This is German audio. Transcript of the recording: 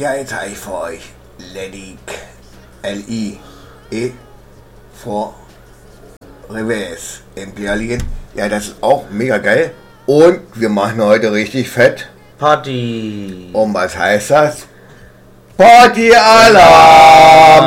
Ja, jetzt habe ich für euch Ledig L-I-E vor Reverse im Player liegen. Ja, das ist auch mega geil. Und wir machen heute richtig fett Party. Und was heißt das? Partyalarm!